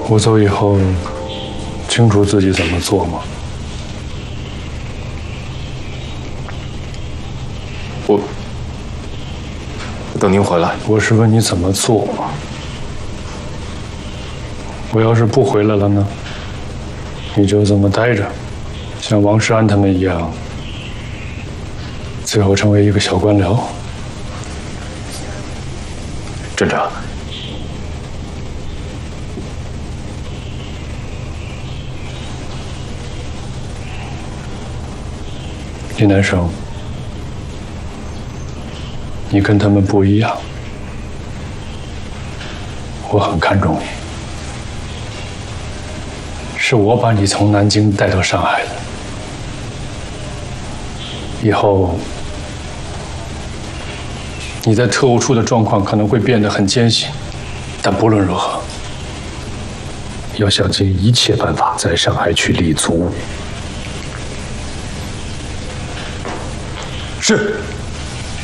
我走以后，清楚自己怎么做吗？ 我等您回来。 我是问你怎么做。我要是不回来了呢？你就这么待着，像王世安他们一样，最后成为一个小官僚。 镇长， 李南生，你跟他们不一样，我很看重你，是我把你从南京带到上海的。以后你在特务处的状况可能会变得很艰辛，但不论如何，要想尽一切办法在上海去立足。 是。